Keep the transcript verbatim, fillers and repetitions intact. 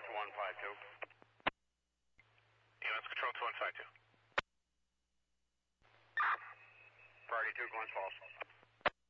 to one five two. E M S Control to one five two. Priority two, Glens Falls.